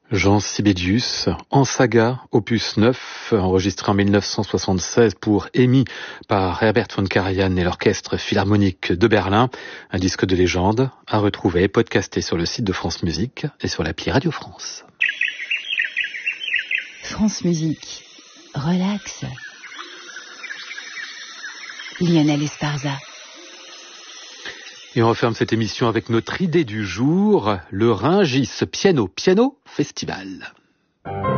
Jean Sibelius, en saga, opus 9, enregistré en 1976 pour EMI par Herbert von Karajan et l'Orchestre Philharmonique de Berlin. Un disque de légende à retrouver, podcasté sur le site de France Musique et sur l'appli Radio France. France Musique, relax. Lionel Esparza. Et on referme cette émission avec notre idée du jour, le Rungis Piano Festival.